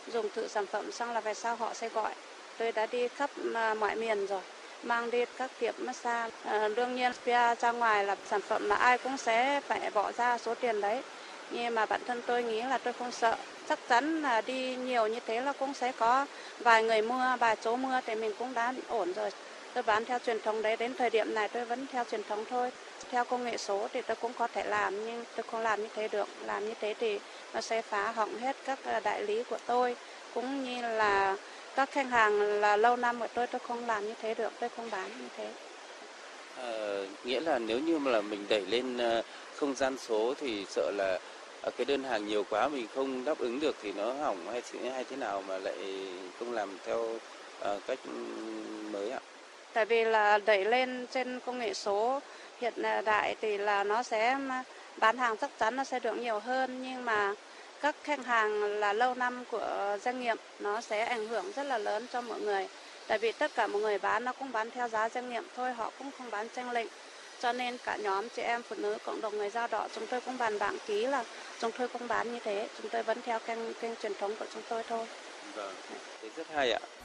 dùng thử sản phẩm xong là về sau họ sẽ gọi. Tôi đã đi khắp mọi miền rồi, mang đi các tiệm massage. Đương nhiên ra ngoài là sản phẩm là ai cũng sẽ phải bỏ ra số tiền đấy. Nhưng mà bản thân tôi nghĩ là tôi không sợ. Chắc chắn là đi nhiều như thế là cũng sẽ có vài người mua, vài chỗ mua thì mình cũng đã ổn rồi. Tôi bán theo truyền thống đấy, đến thời điểm này tôi vẫn theo truyền thống thôi. Theo công nghệ số thì tôi cũng có thể làm nhưng tôi không làm như thế được. Làm như thế thì nó sẽ phá hỏng hết các đại lý của tôi, cũng như là các khách hàng là lâu năm của tôi không làm như thế được, tôi không bán như thế. Nghĩa là nếu như mà là mình đẩy lên không gian số thì sợ là cái đơn hàng nhiều quá mình không đáp ứng được thì nó hỏng hay thế nào mà lại không làm theo cách mới ạ? Tại vì là đẩy lên trên công nghệ số hiện đại thì là nó sẽ bán hàng chắc chắn nó sẽ được nhiều hơn, nhưng mà các khách hàng là lâu năm của doanh nghiệp nó sẽ ảnh hưởng rất là lớn cho mọi người. Tại vì tất cả mọi người bán nó cũng bán theo giá doanh nghiệp thôi, họ cũng không bán chênh lệch. Cho nên cả nhóm chị em phụ nữ cộng đồng người Dao Đỏ chúng tôi cũng bàn bạc ký là chúng tôi không bán như thế, chúng tôi vẫn theo kênh truyền thống của chúng tôi thôi. Vâng, thế rất hay ạ.